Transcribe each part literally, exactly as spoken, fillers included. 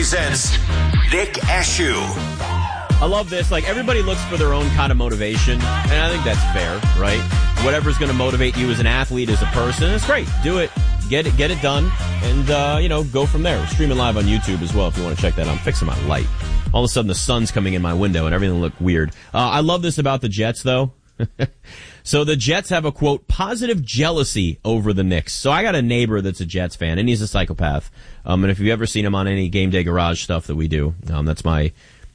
presents Nick Ashew. I love this. Like, everybody looks for their own kind of motivation, and I think that's fair, right? Whatever's going to motivate you as an athlete, as a person, it's great. Do it. Get it, get it done, and, uh, you know, go from there. We're streaming live on YouTube as well if you want to check that out. I'm fixing my light. All of a sudden, the sun's coming in my window, and everything looked weird. Uh, I love this about the Jets, though. So the Jets have a, quote, positive jealousy over the Knicks. So I got a neighbor that's a Jets fan, and he's a psychopath. Um, and if you've ever seen him on any Game Day Garage stuff that we do, um, that's my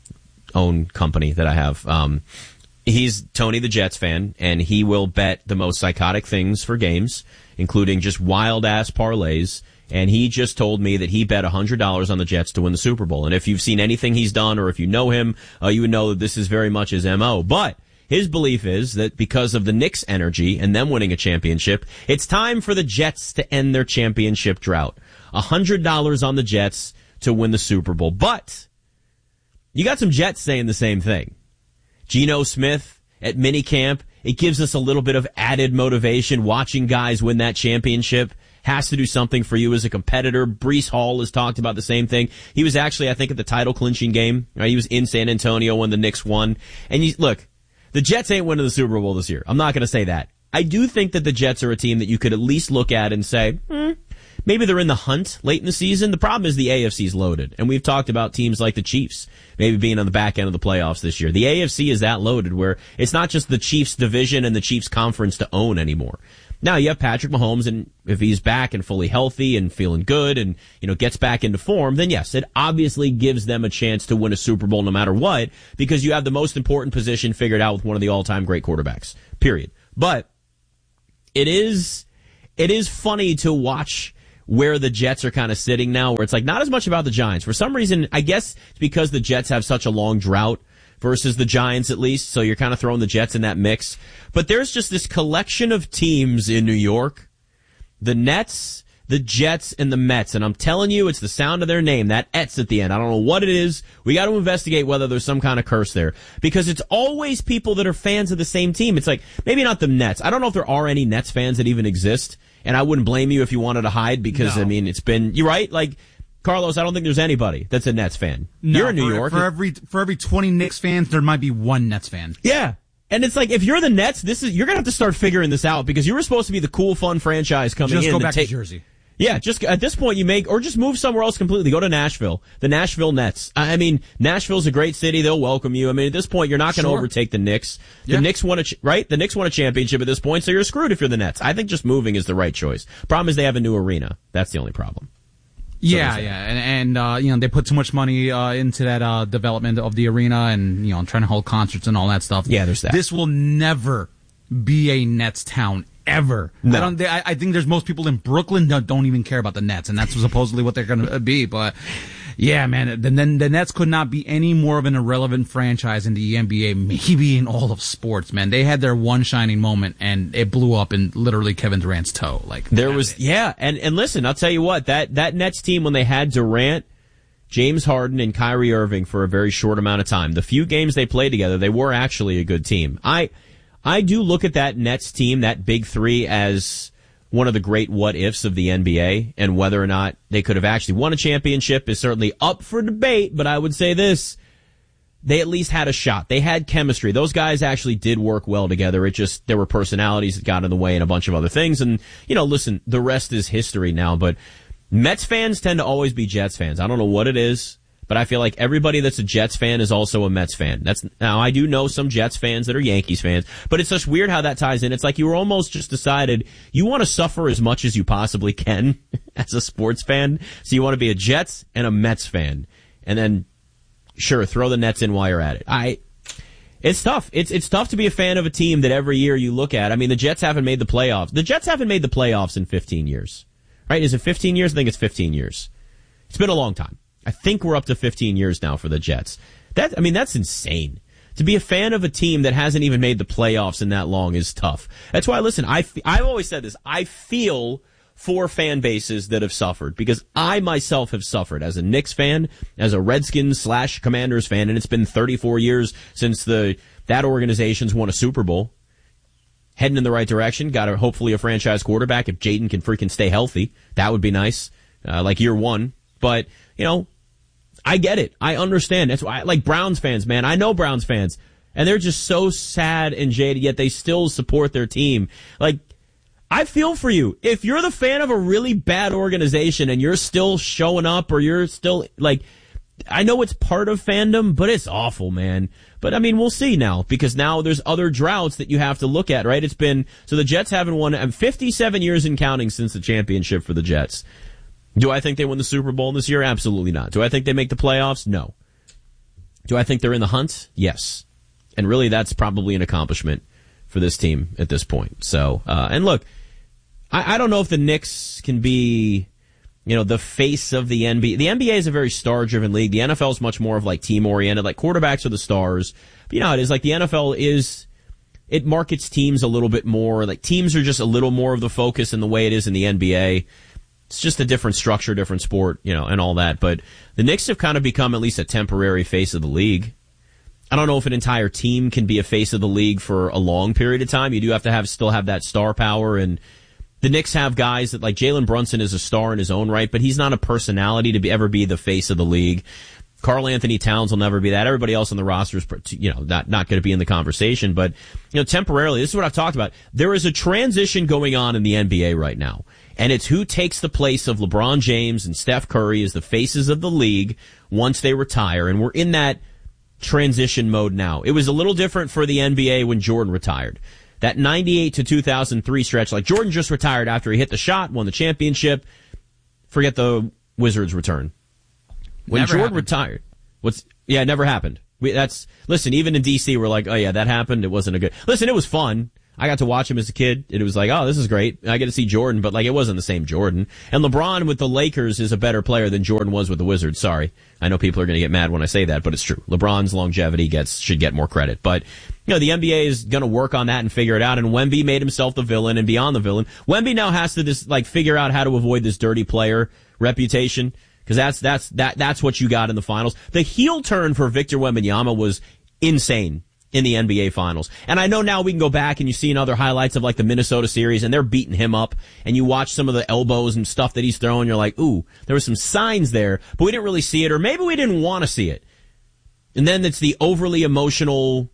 own company that I have. Um, he's Tony the Jets fan, and he will bet the most psychotic things for games, including just wild-ass parlays. And he just told me that he bet one hundred dollars on the Jets to win the Super Bowl. And if you've seen anything he's done, or if you know him, uh, you would know that this is very much his M O. But his belief is that because of the Knicks' energy and them winning a championship, it's time for the Jets to end their championship drought. one hundred dollars on the Jets to win the Super Bowl. But you got some Jets saying the same thing. Geno Smith at minicamp, it gives us a little bit of added motivation. Watching guys win that championship has to do something for you as a competitor. Breece Hall has talked about the same thing. He was actually, I think, at the title clinching game. Right? He was in San Antonio when the Knicks won. And you, look, the Jets ain't winning the Super Bowl this year. I'm not going to say that. I do think that the Jets are a team that you could at least look at and say, hmm, maybe they're in the hunt late in the season. The problem is the A F C's loaded. And we've talked about teams like the Chiefs maybe being on the back end of the playoffs this year. The A F C is that loaded where it's not just the Chiefs division and the Chiefs conference to own anymore. Now you have Patrick Mahomes, and if he's back and fully healthy and feeling good and, you know, gets back into form, then yes, it obviously gives them a chance to win a Super Bowl no matter what, because you have the most important position figured out with one of the all-time great quarterbacks, period. But it is, it is funny to watch where the Jets are kind of sitting now, where it's like not as much about the Giants. For some reason, I guess it's because the Jets have such a long drought versus the Giants, at least, so you're kind of throwing the Jets in that mix. But there's just this collection of teams in New York, the Nets, the Jets, and the Mets, and I'm telling you, it's the sound of their name, that Ets at the end. I don't know what it is. We got to investigate whether there's some kind of curse there, because it's always people that are fans of the same team. It's like, maybe not the Nets. I don't know if there are any Nets fans that even exist, and I wouldn't blame you if you wanted to hide, because, no. I mean, it's been, you're right, like, Carlos, I don't think there's anybody that's a Nets fan. No, you're in New for, York. For every for every twenty Knicks fans, there might be one Nets fan. Yeah. And it's like, if you're the Nets, this is you're going to have to start figuring this out, because you were supposed to be the cool, fun franchise coming just in. Just go back take, to Jersey. Yeah, just at this point you make, or just move somewhere else completely. Go to Nashville. The Nashville Nets. I mean, Nashville's a great city. They'll welcome you. I mean, at this point, you're not going to sure. overtake the Knicks. The yeah. Knicks won a, right? The Knicks won a championship at this point, so you're screwed if you're the Nets. I think just moving is the right choice. Problem is they have a new arena. That's the only problem. So yeah, yeah, and, and uh, you know, they put too much money uh, into that uh, development of the arena, and you know, trying to hold concerts and all that stuff. Yeah, there's that. This will never be a Nets town ever. No. I don't. I, I think there's most people in Brooklyn that don't even care about the Nets, and that's supposedly what they're going to be. But yeah, man, then the, the Nets could not be any more of an irrelevant franchise in the N B A, maybe in all of sports. Man, they had their one shining moment, and it blew up in literally Kevin Durant's toe. Like there was, yeah, and and listen, I'll tell you what, that that Nets team when they had Durant, James Harden, and Kyrie Irving for a very short amount of time, the few games they played together, they were actually a good team. I I do look at that Nets team, that big three, as one of the great what-ifs of the N B A, and whether or not they could have actually won a championship is certainly up for debate, but I would say this, they at least had a shot. They had chemistry. Those guys actually did work well together. It just, there were personalities that got in the way and a bunch of other things, and, you know, listen, the rest is history now, but Mets fans tend to always be Jets fans. I don't know what it is, but I feel like everybody that's a Jets fan is also a Mets fan. That's now I do know some Jets fans that are Yankees fans, but it's just weird how that ties in. It's like you were almost just decided you want to suffer as much as you possibly can as a sports fan. So you want to be a Jets and a Mets fan, and then sure, throw the Nets in while you're at it. I It's tough. It's it's tough to be a fan of a team that every year you look at. I mean, the Jets haven't made the playoffs. The Jets haven't made the playoffs in fifteen years. Right? Is it fifteen years? I think it's fifteen years. It's been a long time. I think we're up to fifteen years now for the Jets. That, I mean, that's insane. To be a fan of a team that hasn't even made the playoffs in that long is tough. That's why, listen, I, I've always said this. I feel for fan bases that have suffered, because I myself have suffered as a Knicks fan, as a Redskins slash Commanders fan, and it's been thirty-four years since the that organization's won a Super Bowl. Heading in the right direction. Got a, hopefully a franchise quarterback. If Jaden can freaking stay healthy, that would be nice. Uh, like year one. But, you know, I get it. I understand. That's why, like Browns fans, man. I know Browns fans, and they're just so sad and jaded, yet they still support their team. Like, I feel for you. If you're the fan of a really bad organization and you're still showing up, or you're still, like, I know it's part of fandom, but it's awful, man. But, I mean, we'll see now, because now there's other droughts that you have to look at, right? It's been, so the Jets haven't won, um, fifty-seven years and counting since the championship for the Jets. Do I think they win the Super Bowl this year? Absolutely not. Do I think they make the playoffs? No. Do I think they're in the hunt? Yes. And really, that's probably an accomplishment for this team at this point. So, uh, and look, I, I don't know if the Knicks can be, you know, the face of the N B A. The N B A is a very star-driven league. The N F L is much more of like team-oriented. Like quarterbacks are the stars. But you know how it is. Like the N F L is, it markets teams a little bit more. Like teams are just a little more of the focus in the way it is in the N B A. It's just a different structure, different sport, you know, and all that. But the Knicks have kind of become at least a temporary face of the league. I don't know if an entire team can be a face of the league for a long period of time. You do have to have still have that star power, and the Knicks have guys that, like Jalen Brunson is a star in his own right, but he's not a personality to be, ever be the face of the league. Karl Anthony Towns will never be that. Everybody else on the roster is, you know, not, not going to be in the conversation. But, you know, temporarily, this is what I've talked about. There is a transition going on in the N B A right now. And it's who takes the place of LeBron James and Steph Curry as the faces of the league once they retire. And we're in that transition mode now. It was a little different for the N B A when Jordan retired. That ninety-eight to two thousand three stretch, like Jordan just retired after he hit the shot, won the championship. Forget the Wizards return. When Never Jordan happened. retired, what's yeah, it never happened. We, that's listen. Even in D C, we're like, oh yeah, that happened. It wasn't a good. Listen, it was fun. I got to watch him as a kid. It was like, oh, this is great. I get to see Jordan, but like it wasn't the same Jordan. And LeBron with the Lakers is a better player than Jordan was with the Wizards. Sorry, I know people are going to get mad when I say that, but it's true. LeBron's longevity gets should get more credit. But you know, the N B A is going to work on that and figure it out. And Wemby made himself the villain and beyond the villain. Wemby now has to just like figure out how to avoid this dirty player reputation. Because that's, that's, that, that's what you got in the finals. The heel turn for Victor Wembanyama was insane in the N B A finals. And I know now we can go back and you see in other highlights of like the Minnesota series and they're beating him up and you watch some of the elbows and stuff that he's throwing. You're like, ooh, there were some signs there, but we didn't really see it, or maybe we didn't want to see it. And then it's the overly emotionalness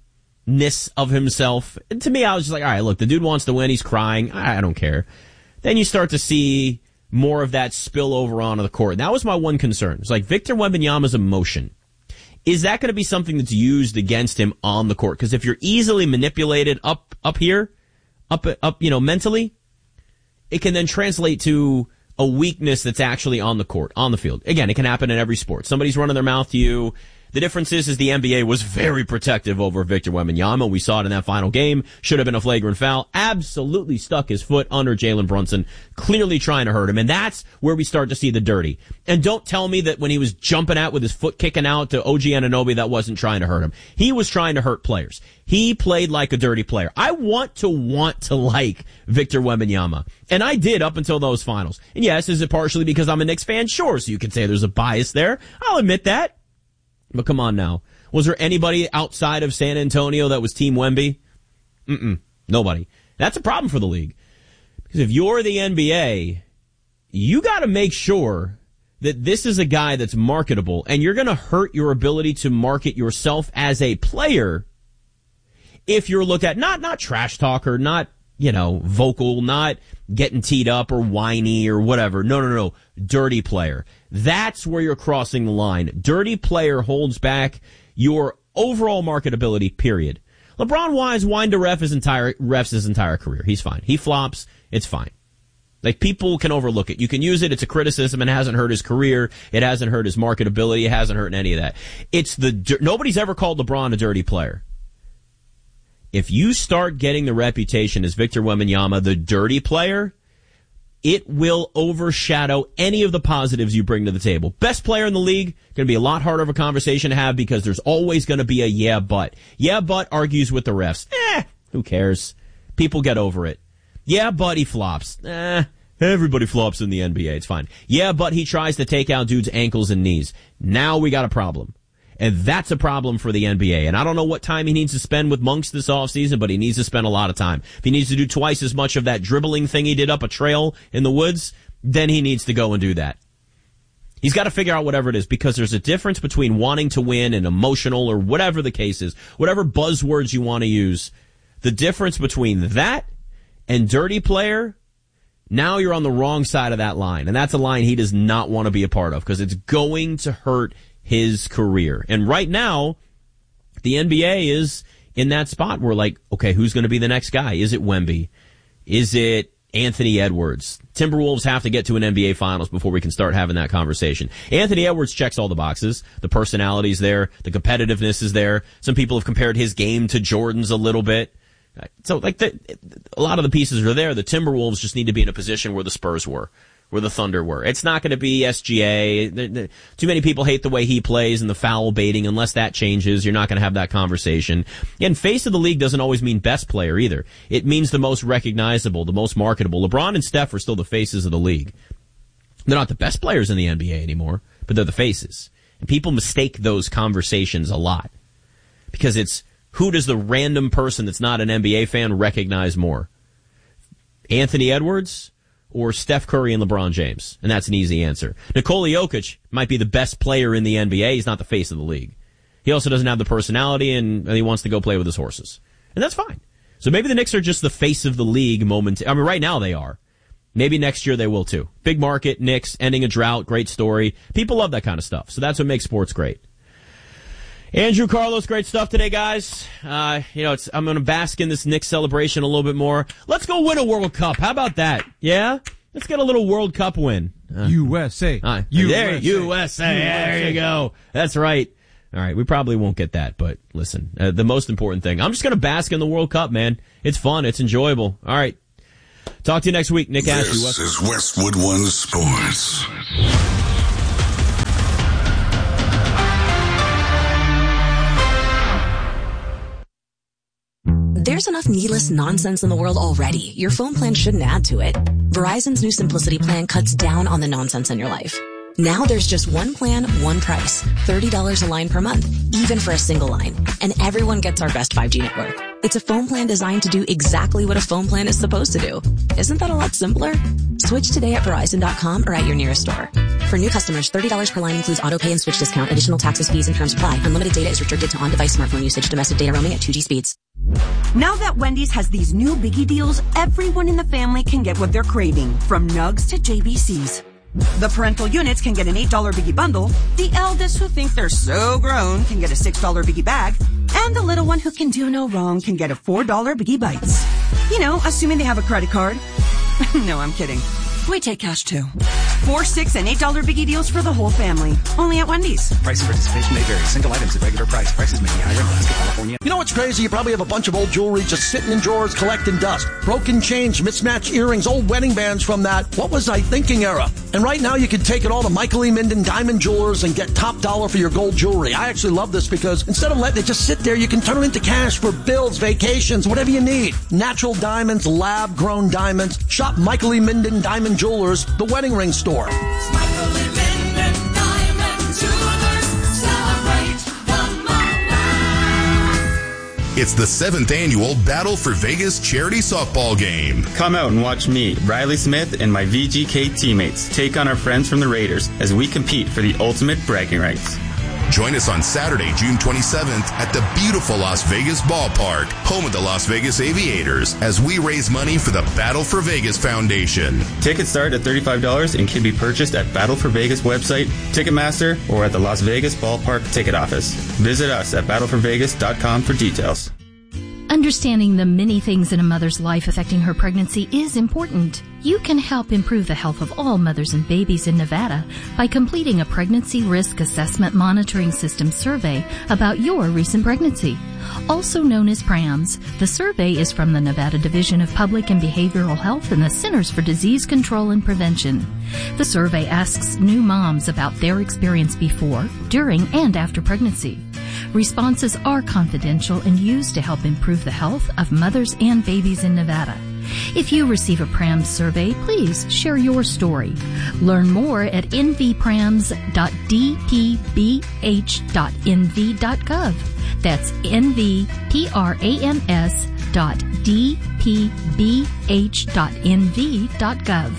of himself. And to me, I was just like, all right, look, the dude wants to win. He's crying. I don't care. Then you start to see more of that spill over onto the court. And that was my one concern. It's like Victor Wembanyama's emotion. Is that going to be something that's used against him on the court? Because if you're easily manipulated up, up here, up, up, you know, mentally, it can then translate to a weakness that's actually on the court, on the field. Again, it can happen in every sport. Somebody's running their mouth to you. The difference is, is the N B A was very protective over Victor Wembanyama. We saw it in that final game. Should have been a flagrant foul. Absolutely stuck his foot under Jalen Brunson, clearly trying to hurt him. And that's where we start to see the dirty. And don't tell me that when he was jumping out with his foot kicking out to O G Anunoby, that wasn't trying to hurt him. He was trying to hurt players. He played like a dirty player. I want to want to like Victor Wembanyama. And I did up until those finals. And yes, is it partially because I'm a Knicks fan? Sure. So you could say there's a bias there. I'll admit that. But come on now. Was there anybody outside of San Antonio that was Team Wemby? Mm-mm. Nobody. That's a problem for the league. Because if you're the N B A, you got to make sure that this is a guy that's marketable, and you're going to hurt your ability to market yourself as a player if you're looked at, not, not trash talker, not, you know, vocal, not getting teed up or whiny or whatever. No, no, no. Dirty player. That's where you're crossing the line. Dirty player holds back your overall marketability, period. LeBron Wise whined to ref his entire, refs his entire career. He's fine. He flops. It's fine. Like, people can overlook it. You can use it. It's a criticism and it hasn't hurt his career. It hasn't hurt his marketability. It hasn't hurt any of that. It's the, nobody's ever called LeBron a dirty player. If you start getting the reputation as Victor Wembanyama, the dirty player, it will overshadow any of the positives you bring to the table. Best player in the league, going to be a lot harder of a conversation to have because there's always going to be a yeah, but. Yeah, but argues with the refs. Eh, who cares? People get over it. Yeah, but he flops. Eh, everybody flops in the N B A. It's fine. Yeah, but he tries to take out dudes' ankles and knees. Now we got a problem. And that's a problem for the N B A. And I don't know what time he needs to spend with Monks this offseason, but he needs to spend a lot of time. If he needs to do twice as much of that dribbling thing he did up a trail in the woods, then he needs to go and do that. He's got to figure out whatever it is, because there's a difference between wanting to win and emotional or whatever the case is, whatever buzzwords you want to use. The difference between that and dirty player, now you're on the wrong side of that line. And that's a line he does not want to be a part of, because it's going to hurt his career. And right now, the N B A is in that spot where, like, okay, who's going to be the next guy? Is it Wemby? Is it Anthony Edwards? Timberwolves have to get to an N B A Finals before we can start having that conversation. Anthony Edwards checks all the boxes. The personality's there. The competitiveness is there. Some people have compared his game to Jordan's a little bit. So, like, the, a lot of the pieces are there. The Timberwolves just need to be in a position where the Spurs were, where the Thunder were. It's not going to be S G A. The, the, too many people hate the way he plays and the foul baiting. Unless that changes, you're not going to have that conversation. And face of the league doesn't always mean best player either. It means the most recognizable, the most marketable. LeBron and Steph are still the faces of the league. They're not the best players in the N B A anymore, but they're the faces. And people mistake those conversations a lot, because it's, who does the random person that's not an N B A fan recognize more? Anthony Edwards or Steph Curry and LeBron James? And that's an easy answer. Nikola Jokic might be the best player in the N B A. He's not the face of the league. He also doesn't have the personality, and he wants to go play with his horses. And that's fine. So maybe the Knicks are just the face of the league moment. I mean, right now they are. Maybe next year they will too. Big market, Knicks, ending a drought, great story. People love that kind of stuff. So that's what makes sports great. Andrew Carlos, great stuff today, guys. Uh, you know, it's, I'm going to bask in this Knicks celebration a little bit more. Let's go win a World Cup. How about that? Yeah? Let's get a little World Cup win. Uh, U S A. Uh, U S A. There, U S A. There you go. That's right. All right, we probably won't get that, but listen, uh, the most important thing, I'm just going to bask in the World Cup, man. It's fun. It's enjoyable. All right. Talk to you next week. Nick Ashley. This is Westwood One Sports. There's enough needless nonsense in the world already. Your phone plan shouldn't add to it. Verizon's new Simplicity plan cuts down on the nonsense in your life. Now there's just one plan, one price. thirty dollars a line per month, even for a single line. And everyone gets our best five G network. It's a phone plan designed to do exactly what a phone plan is supposed to do. Isn't that a lot simpler? Switch today at Verizon dot com or at your nearest store. For new customers, thirty dollars per line includes auto pay and switch discount. Additional taxes, fees, and terms apply. Unlimited data is restricted to on-device smartphone usage. Domestic data roaming at two G speeds. Now that Wendy's has these new biggie deals, everyone in the family can get what they're craving, from nugs to J B Cs. The parental units can get an eight dollar biggie bundle, the eldest who think they're so grown can get a six dollar biggie bag, and the little one who can do no wrong can get a four dollar biggie bites. You know, assuming they have a credit card. No, I'm kidding. We take cash too. Four, six, and eight dollar biggie deals for the whole family. Only at Wendy's. Price and participation may vary. Single items at regular price. Prices may be higher in Alaska, California. You know what's crazy? You probably have a bunch of old jewelry just sitting in drawers collecting dust. Broken chains, mismatched earrings, old wedding bands from that what was I thinking era. And right now you can take it all to Michael E. Minden Diamond Jewelers and get top dollar for your gold jewelry. I actually love this because instead of letting it just sit there, you can turn it into cash for bills, vacations, whatever you need. Natural diamonds, lab-grown diamonds. Shop Michael E. Minden Diamond Jewelers, the wedding ring store. Michael E. Minden Diamond Jewelers, celebrate the moment. It's the seventh annual Battle for Vegas charity softball game. Come out and watch me, Riley Smith, and my V G K teammates take on our friends from the Raiders as we compete for the ultimate bragging rights. Join us on Saturday, June twenty-seventh at the beautiful Las Vegas Ballpark, home of the Las Vegas Aviators, as we raise money for the Battle for Vegas Foundation. Tickets start at thirty-five dollars and can be purchased at Battle for Vegas website, Ticketmaster, or at the Las Vegas Ballpark ticket office. Visit us at battle for vegas dot com for details. Understanding the many things in a mother's life affecting her pregnancy is important. You can help improve the health of all mothers and babies in Nevada by completing a Pregnancy Risk Assessment Monitoring System survey about your recent pregnancy. Also known as PRAMS, the survey is from the Nevada Division of Public and Behavioral Health and the Centers for Disease Control and Prevention. The survey asks new moms about their experience before, during, and after pregnancy. Responses are confidential and used to help improve the health of mothers and babies in Nevada. If you receive a PRAMS survey, please share your story. Learn more at n v prams dot d p b h dot n v dot gov. That's n v prams dot d p b h dot n v dot gov.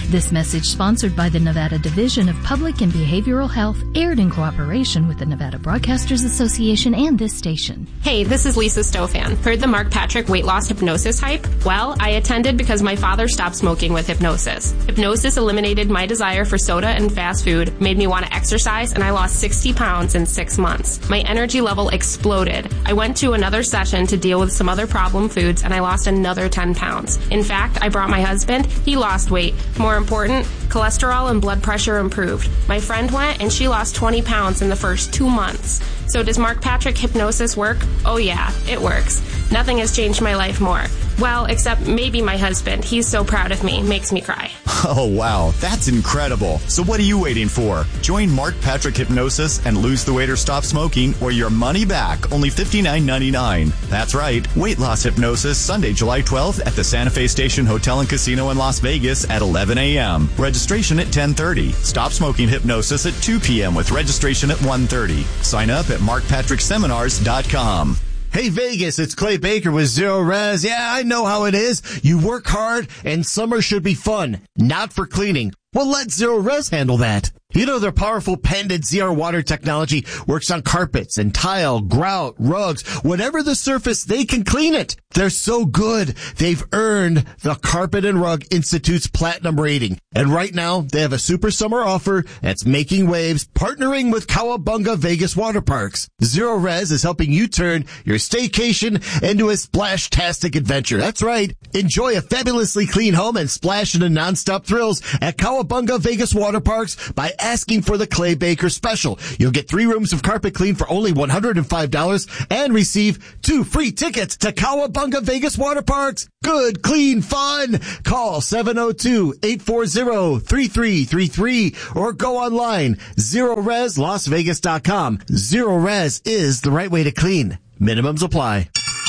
This message, sponsored by the Nevada Division of Public and Behavioral Health, aired in cooperation with the Nevada Broadcasters Association and this station. Hey, this is Lisa Stofan. Heard the Mark Patrick weight loss hypnosis hype? Well, I attended because my father stopped smoking with hypnosis. Hypnosis eliminated my desire for soda and fast food, made me want to exercise, and I lost sixty pounds in six months. My energy level exploded. I went to another session to deal with some other problem foods, and I lost another ten pounds. In fact, I brought my husband. He lost weight. More important, cholesterol and blood pressure improved. My friend went, and she lost twenty pounds in the first two months. So does Mark Patrick hypnosis work? Oh yeah, it works. Nothing has changed my life more. Well, except maybe my husband. He's so proud of me. Makes me cry. Oh, wow. That's incredible. So what are you waiting for? Join Mark Patrick Hypnosis and lose the weight or stop smoking, or your money back. Only fifty-nine ninety-nine. That's right. Weight loss hypnosis, Sunday, July twelfth at the Santa Fe Station Hotel and Casino in Las Vegas at eleven a.m. Registration at ten thirty. Stop smoking hypnosis at two p.m. with registration at one thirty. Sign up at mark patrick seminars dot com. Hey Vegas, it's Clay Baker with Zero Res. Yeah, I know how it is. You work hard and summer should be fun, not for cleaning. Well, let Zero Res handle that. You know, their powerful patented Z R water technology works on carpets and tile, grout, rugs, whatever the surface, they can clean it. They're so good, they've earned the Carpet and Rug Institute's platinum rating. And right now, they have a super summer offer that's making waves, partnering with Cowabunga Vegas Water Parks. Zero Res is helping you turn your staycation into a splash-tastic adventure. That's right. Enjoy a fabulously clean home and splash into nonstop thrills at Cowabunga Vegas Water Parks by asking for the Clay Baker special. You'll get three rooms of carpet clean for only one hundred five dollars and receive two free tickets to Cowabunga Vegas Water Parks. Good, clean fun. Call seven oh two, eight four zero, three three three three or go online zero res las vegas dot com. Zero Res is the right way to clean. Minimums apply.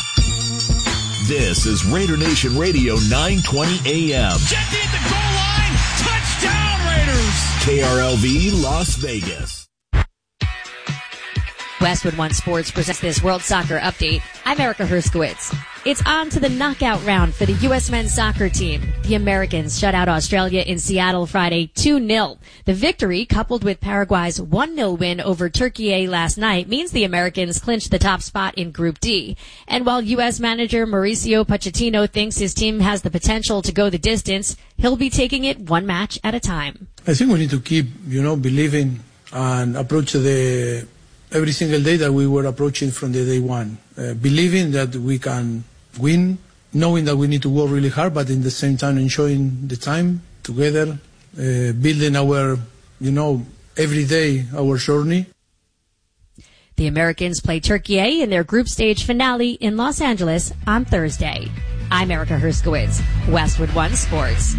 This is Raider Nation Radio nine twenty A M. Jesse at the goal line. Touchdown, Raiders. K R L V Las Vegas. Westwood One Sports presents this World Soccer Update. I'm Erica Herskowitz. It's on to the knockout round for the U S men's soccer team. The Americans shut out Australia in Seattle Friday two nil. The victory, coupled with Paraguay's one nil win over Turkey last night, means the Americans clinched the top spot in Group D. And while U S manager Mauricio Pochettino thinks his team has the potential to go the distance, he'll be taking it one match at a time. I think we need to keep, you know, believing and approach the every single day that we were approaching from the day one, uh, believing that we can win, knowing that we need to work really hard, but in the same time enjoying the time together, uh, building our, you know, every day our journey. The Americans play Turkey in their group stage finale in Los Angeles on Thursday. I'm Erica Herskowitz, Westwood One Sports.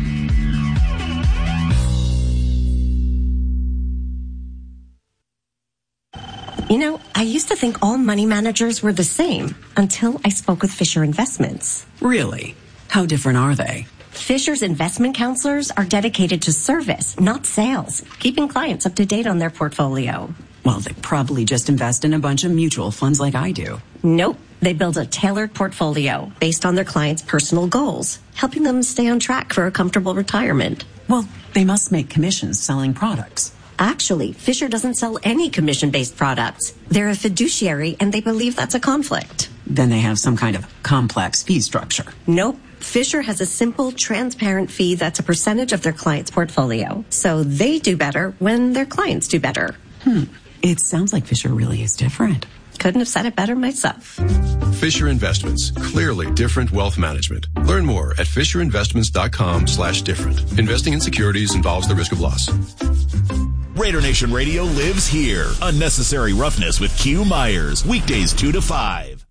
You know, I used to think all money managers were the same until I spoke with Fisher Investments. Really? How different are they? Fisher's investment counselors are dedicated to service, not sales, keeping clients up to date on their portfolio. Well, they probably just invest in a bunch of mutual funds like I do. Nope. They build a tailored portfolio based on their clients' personal goals, helping them stay on track for a comfortable retirement. Well, they must make commissions selling products. Actually, Fisher doesn't sell any commission-based products. They're a fiduciary, and they believe that's a conflict. Then they have some kind of complex fee structure. Nope. Fisher has a simple, transparent fee that's a percentage of their client's portfolio. So they do better when their clients do better. Hmm. It sounds like Fisher really is different. Couldn't have said it better myself. Fisher Investments. Clearly different wealth management. Learn more at fisher investments dot com slash different. Investing in securities involves the risk of loss. Raider Nation Radio lives here. Unnecessary Roughness with Q Myers. Weekdays two to five.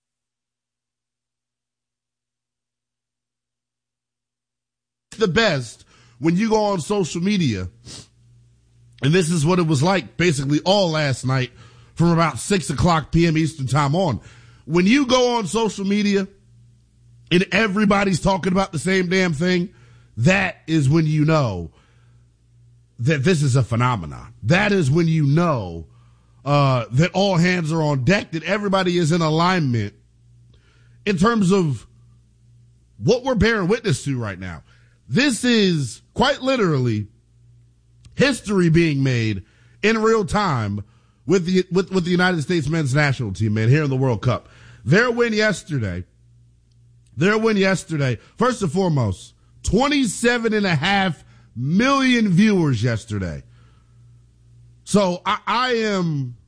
The best when you go on social media, and this is what it was like basically all last night from about six o'clock p.m. Eastern time on. When you go on social media and everybody's talking about the same damn thing, that is when you know that this is a phenomenon. That is when you know uh, that all hands are on deck, that everybody is in alignment in terms of what we're bearing witness to right now. This is quite literally, history being made in real time with the with, with the United States men's national team, man, here in the World Cup. Their win yesterday, their win yesterday, first and foremost, twenty-seven and a half million viewers yesterday. So I, I am,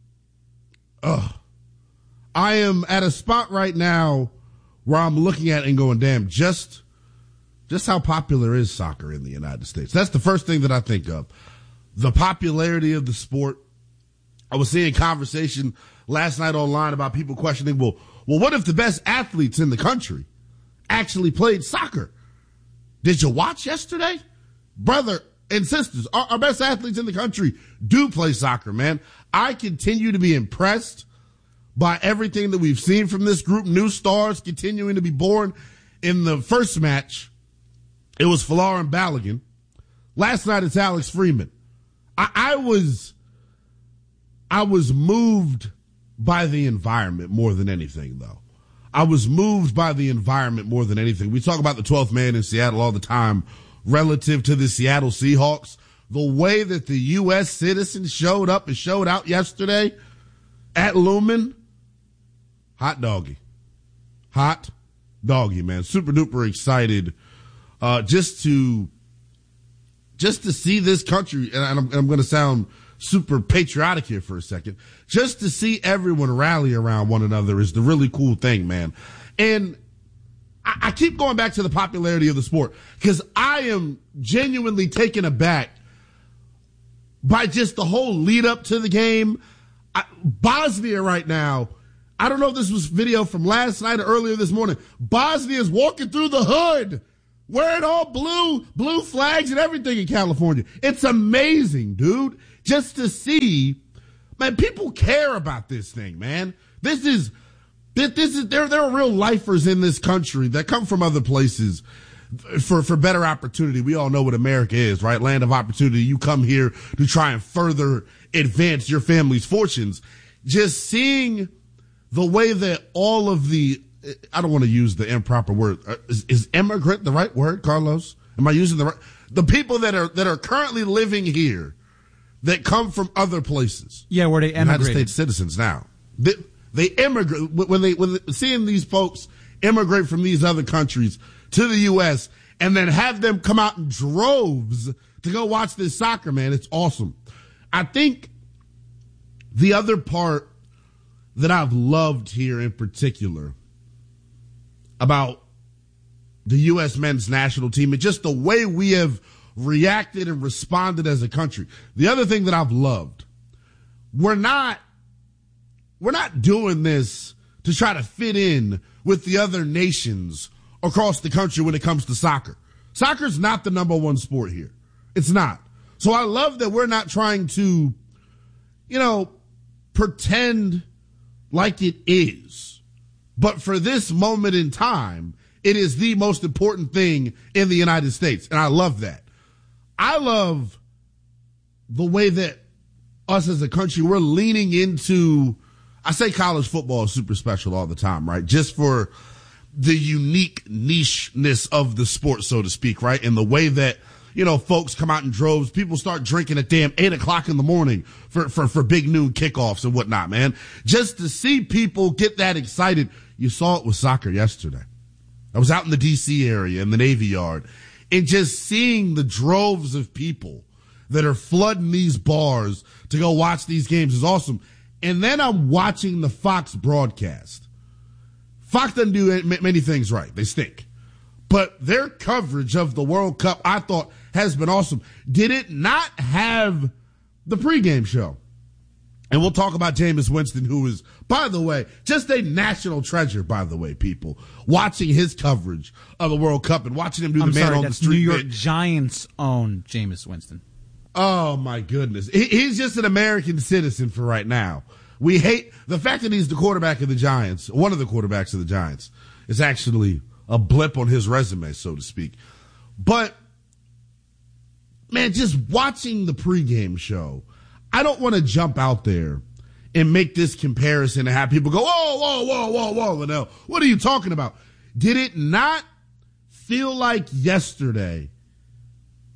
uh, I am at a spot right now where I'm looking at it and going, damn, just, just how popular is soccer in the United States? That's the first thing that I think of. The popularity of the sport. I was seeing conversation last night online about people questioning, well, well, what if the best athletes in the country actually played soccer? Did you watch yesterday? Brother and sisters, our, our best athletes in the country do play soccer, man. I continue to be impressed by everything that we've seen from this group. New stars continuing to be born. In the first match, it was Folarin Balogun. Last night, it's Alex Freeman. I, I was, I was moved by the environment more than anything, though. I was moved by the environment more than anything. We talk about the twelfth man in Seattle all the time relative to the Seattle Seahawks. The way that the U S citizens showed up and showed out yesterday at Lumen, hot doggy. Hot doggy, man. Super duper excited uh, just to just to see this country, and I'm, I'm going to sound super patriotic here for a second, just to see everyone rally around one another is the really cool thing, man. And I, I keep going back to the popularity of the sport because I am genuinely taken aback by just the whole lead up to the game. I, Bosnia right now, I don't know if this was video from last night or earlier this morning. Bosnia is walking through the hood wearing all blue, blue flags and everything in California. It's amazing, dude. Just to see, man, people care about this thing, man. This is, this, this is, there, there are real lifers in this country that come from other places for, for better opportunity. We all know what America is, right? Land of opportunity. You come here to try and further advance your family's fortunes. Just seeing the way that all of the, I don't want to use the improper word. Is, is immigrant the right word, Carlos? Am I using the right? The people that are, that are currently living here that come from other places. Yeah, where they emigrated. United States citizens now. They, they immigrate, when they, when they, seeing these folks immigrate from these other countries to the U S and then have them come out in droves to go watch this soccer, man, it's awesome. I think the other part that I've loved here in particular about the U S men's national team and just the way we have reacted and responded as a country. The other thing that I've loved, we're not, we're not doing this to try to fit in with the other nations across the country when it comes to soccer. Soccer's not the number one sport here. It's not. So I love that we're not trying to, you know, pretend like it is. But for this moment in time, it is the most important thing in the United States. And I love that. I love the way that us as a country, we're leaning into, I say college football is super special all the time, right? Just for the unique nicheness of the sport, so to speak, right? And the way that, you know, folks come out in droves, people start drinking at damn eight o'clock in the morning for, for, for big noon kickoffs and whatnot, man. Just to see people get that excited. You saw it with soccer yesterday. I was out in the D C area in the Navy Yard. And just seeing the droves of people that are flooding these bars to go watch these games is awesome. And then I'm watching the Fox broadcast. Fox doesn't do many things right. They stink. But their coverage of the World Cup, I thought, has been awesome. Did it not have the pregame show? And we'll talk about Jameis Winston, who is, by the way, just a national treasure, by the way, people. Watching his coverage of the World Cup and watching him do I'm the man sorry, on the that's street. New York bit. Giants own Jameis Winston. Oh, my goodness. He, he's just an American citizen for right now. We hate the fact that he's the quarterback of the Giants, one of the quarterbacks of the Giants, is actually a blip on his resume, so to speak. But, man, just watching the pregame show, I don't want to jump out there and make this comparison and have people go, whoa, whoa, whoa, whoa, whoa, Linnell, what are you talking about? Did it not feel like yesterday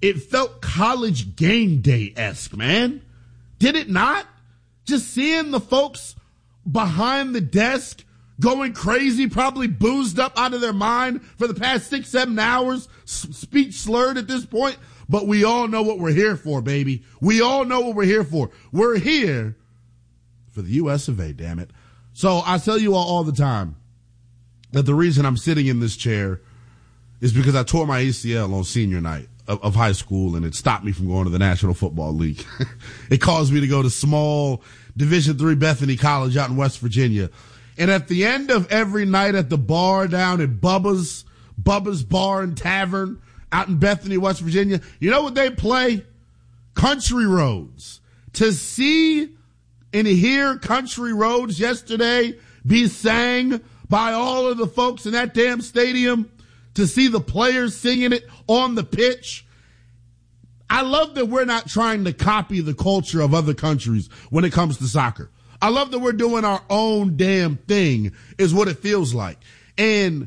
it felt college game day-esque, man. Did it not? Just seeing the folks behind the desk going crazy, probably boozed up out of their mind for the past six, seven hours, speech slurred at this point. But we all know what we're here for, baby. We all know what we're here for. We're here for the U S of A, damn it. So I tell you all all the time that the reason I'm sitting in this chair is because I tore my A C L on senior night of, of high school, and it stopped me from going to the National Football League. It caused me to go to small Division three Bethany College out in West Virginia. And at the end of every night at the bar down at Bubba's, Bubba's Bar and Tavern out in Bethany, West Virginia, you know what they play? Country Roads. To see and hear Country Roads yesterday be sang by all of the folks in that damn stadium, to see the players singing it on the pitch. I love that we're not trying to copy the culture of other countries when it comes to soccer. I love that we're doing our own damn thing, is what it feels like. And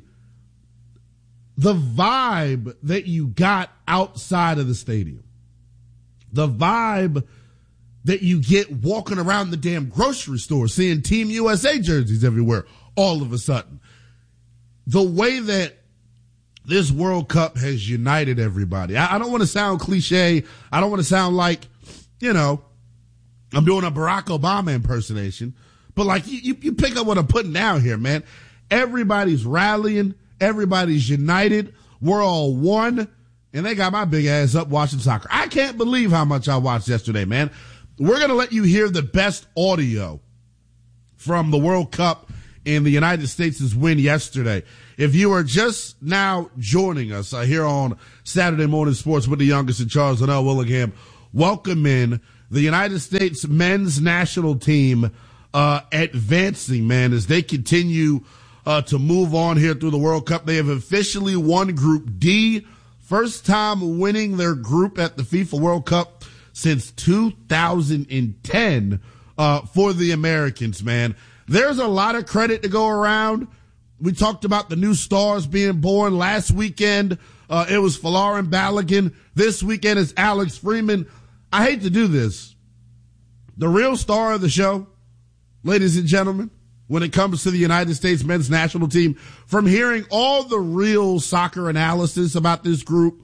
the vibe that you got outside of the stadium, the vibe that you get walking around the damn grocery store, seeing Team U S A jerseys everywhere all of a sudden, the way that this World Cup has united everybody. I, I don't want to sound cliche. I don't want to sound like, you know, I'm doing a Barack Obama impersonation, but like you, you, you pick up what I'm putting down here, man. Everybody's rallying. Everybody's united. We're all one, and they got my big ass up watching soccer. I can't believe how much I watched yesterday, man. We're going to let you hear the best audio from the World Cup and the United States' win yesterday. If you are just now joining us uh, here on Saturday Morning Sports with the youngest and Charles and L. Willingham, welcome in the United States men's national team uh, advancing, man, as they continue uh, to move on here through the World Cup. They have officially won Group D, first time winning their group at the FIFA World Cup since two thousand ten uh, for the Americans, man. There's a lot of credit to go around. We talked about the new stars being born last weekend. Uh, it was Folarin Balogun. This weekend is Alex Freeman. I hate to do this. The real star of the show, ladies and gentlemen, when it comes to the United States men's national team, from hearing all the real soccer analysis about this group,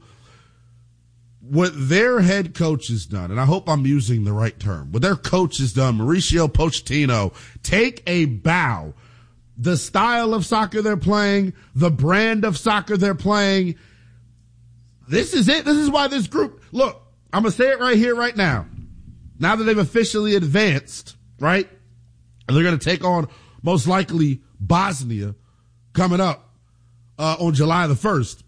what their head coach has done, and I hope I'm using the right term, what their coach has done, Mauricio Pochettino, take a bow. The style of soccer they're playing, the brand of soccer they're playing, this is it. This is why this group, look, I'm going to say it right here, right now. Now that they've officially advanced, right, and they're going to take on most likely Bosnia coming up uh, on July the first.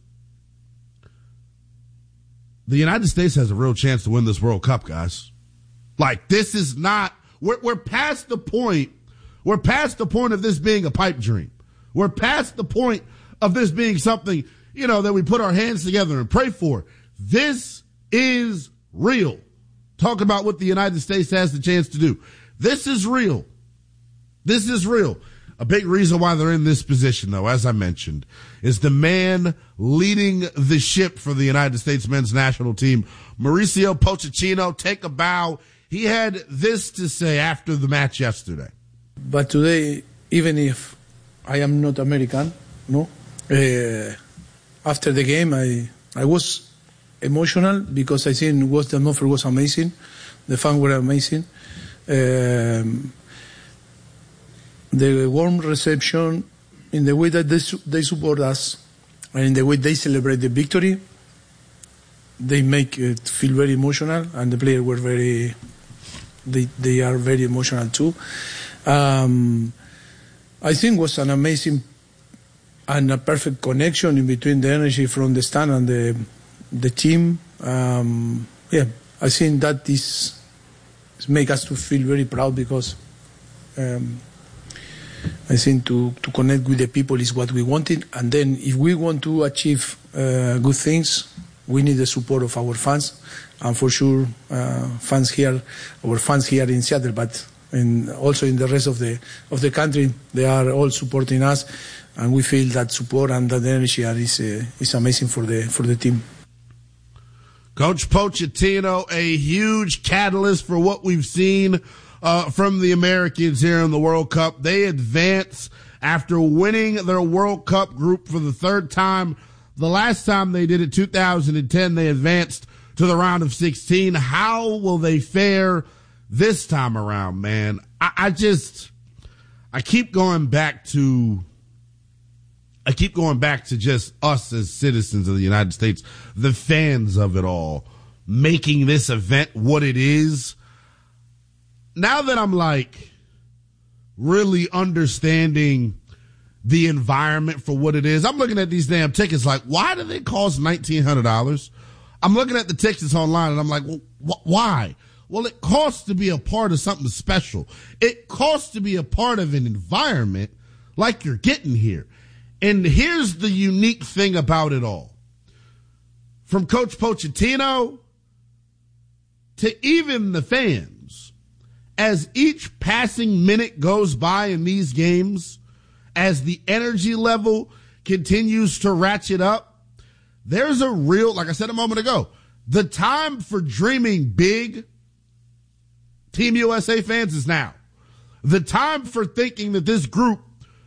The United States has a real chance to win this World Cup, guys. Like, this is not, we're, we're past the point, we're past the point of this being a pipe dream. We're past the point of this being something, you know, that we put our hands together and pray for. This is real. Talk about what the United States has the chance to do. This is real. This is real. A big reason why they're in this position, though, as I mentioned, is the man leading the ship for the United States men's national team, Mauricio Pochettino. Take a bow. He had this to say after the match yesterday. But today, even if I am not American, no, uh, after the game, I I was emotional because I think what the atmosphere was amazing. The fans were amazing. Um, the warm reception, in the way that they, they support us, and in the way they celebrate the victory, they make it feel very emotional, and the players were very, they they are very emotional too. Um, I think it was an amazing and a perfect connection in between the energy from the stand and the the team. Um, yeah, I think that is make us to feel very proud because um, I think to, to connect with the people is what we wanted. And then if we want to achieve uh, good things, we need the support of our fans. And for sure, uh, fans here, our fans here in Seattle, but in, also in the rest of the of the country, they are all supporting us. And we feel that support and that energy is, uh, is amazing for the for the team. Coach Pochettino, a huge catalyst for what we've seen uh, from the Americans here in the World Cup. They advance after winning their World Cup group for the third time. The last time they did it, two thousand ten, they advanced to the round of sixteen. How will they fare this time around, man? I, I just, I keep going back to, I keep going back to just us as citizens of the United States, the fans of it all, making this event what it is. Now that I'm like really understanding the environment for what it is, I'm looking at these damn tickets like, why do they cost nineteen hundred dollars? I'm looking at the tickets online and I'm like, well, wh- why? Well, it costs to be a part of something special. It costs to be a part of an environment like you're getting here. And here's the unique thing about it all. From Coach Pochettino to even the fans, as each passing minute goes by in these games, as the energy level continues to ratchet up, there's a real, like I said a moment ago, the time for dreaming big, Team U S A fans, is now. The time for thinking that this group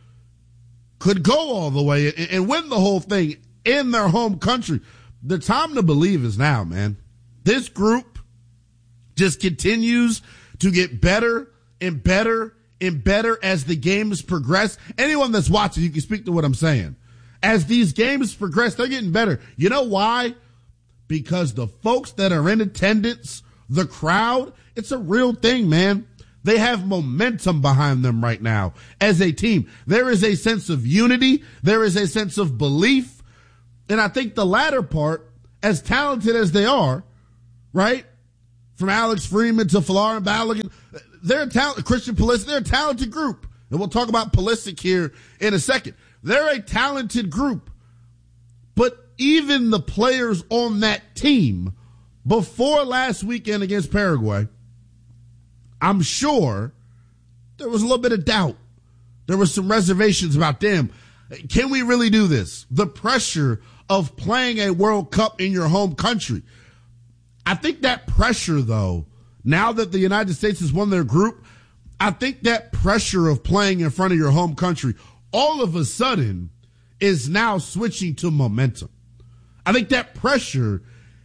could go all the way and, and win the whole thing in their home country. The time to believe is now, man. This group just continues to get better and better and better as the games progress. Anyone that's watching, you can speak to what I'm saying. As these games progress, they're getting better. You know why? Because the folks that are in attendance, the crowd, it's a real thing, man. They have momentum behind them right now as a team. There is a sense of unity. There is a sense of belief. And I think the latter part, as talented as they are, right? From Alex Freeman to Folarin Balogun, they're a talent, Christian Pulisic, they're a talented group. And we'll talk about Pulisic here in a second. They're a talented group. But even the players on that team before last weekend against Paraguay, I'm sure there was a little bit of doubt. There was some reservations about them. Can we really do this? The pressure of playing a World Cup in your home country. I think that pressure, though, now that the United States has won their group, I think that pressure of playing in front of your home country all of a sudden is now switching to momentum. I think that pressure,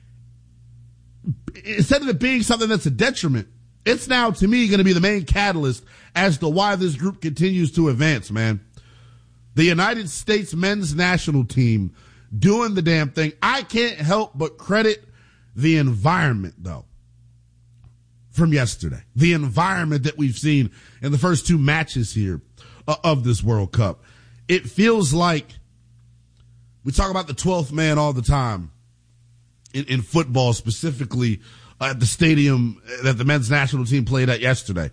instead of it being something that's a detriment, it's now, to me, going to be the main catalyst as to why this group continues to advance, man. The United States men's national team doing the damn thing. I can't help but credit the environment, though, from yesterday. The environment that we've seen in the first two matches here uh, of this World Cup. It feels like we talk about the twelfth man all the time in, in football, specifically at the stadium that the men's national team played at yesterday.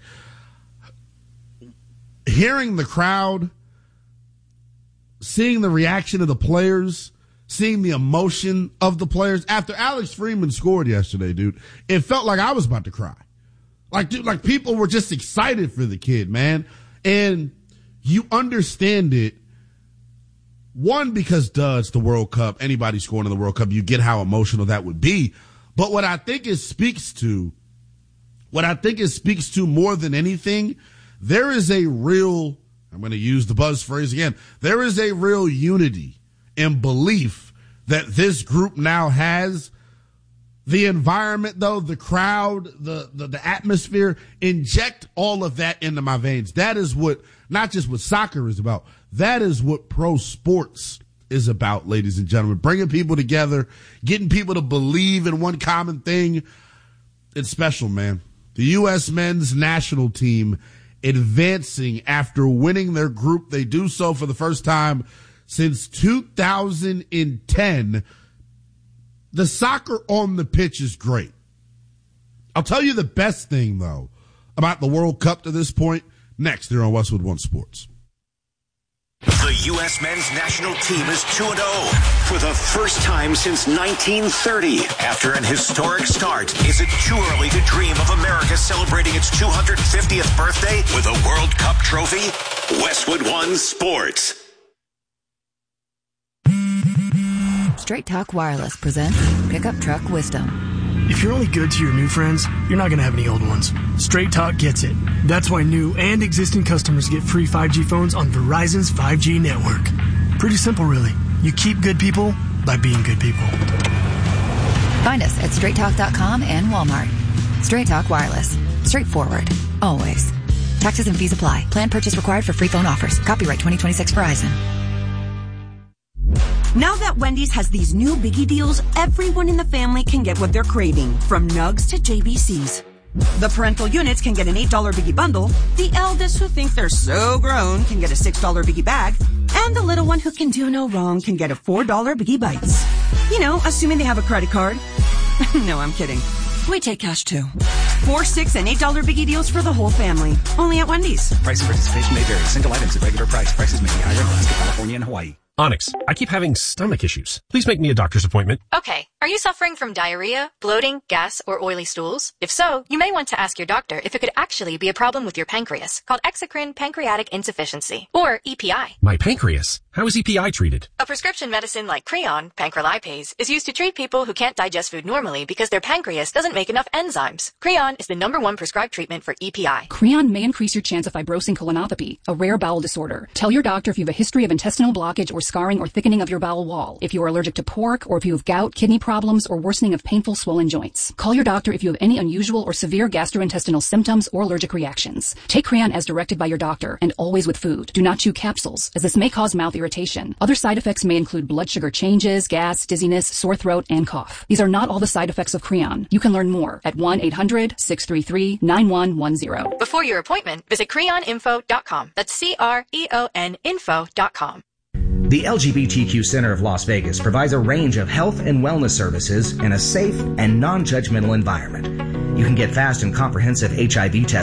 Hearing the crowd, seeing the reaction of the players, seeing the emotion of the players. After Alex Freeman scored yesterday, dude, it felt like I was about to cry. Like, dude, like people were just excited for the kid, man. And you understand it. One, because duh, it's the World Cup. Anybody scoring in the World Cup, you get how emotional that would be. But what I think it speaks to, what I think it speaks to more than anything, there is a real, I'm going to use the buzz phrase again, there is a real unity and belief that this group now has. The environment, though, the crowd, the, the, the atmosphere, inject all of that into my veins. That is what, not just what soccer is about, that is what pro sports is about, ladies and gentlemen. Bringing people together, getting people to believe in one common thing. It's special, man. The U S men's national team advancing after winning their group. They do so for the first time since two thousand ten. The soccer on the pitch is great. I'll tell you the best thing, though, about the World Cup to this point, next here on Westwood One Sports. The U S men's national team is two and oh for the first time since nineteen thirty. After an historic start, is it too early to dream of America celebrating its two hundred fiftieth birthday with a World Cup trophy? Westwood One Sports. Straight Talk Wireless presents Pickup Truck Wisdom. If you're only good to your new friends, you're not going to have any old ones. Straight Talk gets it. That's why new and existing customers get free five G phones on Verizon's five G network. Pretty simple, really. You keep good people by being good people. Find us at straight talk dot com and Walmart. Straight Talk Wireless. Straightforward. Always. Taxes and fees apply. Plan purchase required for free phone offers. Copyright twenty twenty-six Verizon. Now that Wendy's has these new biggie deals, everyone in the family can get what they're craving, from Nugs to J B Cs. The parental units can get an eight dollar biggie bundle, the eldest who think they're so grown can get a six dollar biggie bag, and the little one who can do no wrong can get a four dollar biggie bites. You know, assuming they have a credit card. No, I'm kidding. We take cash too. Four, six, and eight dollar biggie deals for the whole family. Only at Wendy's. Price and participation may vary. Single items at regular price. Prices may be higher in Alaska, California, and Hawaii. Onyx, I keep having stomach issues. Please make me a doctor's appointment. Okay. Are you suffering from diarrhea, bloating, gas, or oily stools? If so, you may want to ask your doctor if it could actually be a problem with your pancreas, called exocrine pancreatic insufficiency, or E P I. My pancreas? How is E P I treated? A prescription medicine like Creon, pancrelipase, is used to treat people who can't digest food normally because their pancreas doesn't make enough enzymes. Creon is the number one prescribed treatment for E P I. Creon may increase your chance of fibrosing colonopathy, a rare bowel disorder. Tell your doctor if you have a history of intestinal blockage or scarring or thickening of your bowel wall, if you are allergic to pork, or if you have gout, kidney problems, or worsening of painful swollen joints. Call your doctor if you have any unusual or severe gastrointestinal symptoms or allergic reactions. Take Creon as directed by your doctor, and always with food. Do not chew capsules, as this may cause mouth irritation. Other side effects may include blood sugar changes, gas, dizziness, sore throat, and cough. These are not all the side effects of Creon. You can learn more at one eight hundred six three three nine one one zero. Before your appointment, visit creon info dot com. That's C R E O N info dot com. The L G B T Q Center of Las Vegas provides a range of health and wellness services in a safe and non-judgmental environment. You can get fast and comprehensive H I V tests